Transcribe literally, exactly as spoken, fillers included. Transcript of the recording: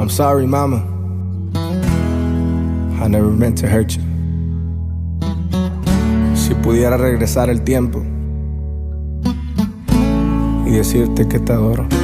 I'm sorry, mama. I never meant to hurt you. Si pudiera regresar el tiempo y decirte que te adoro.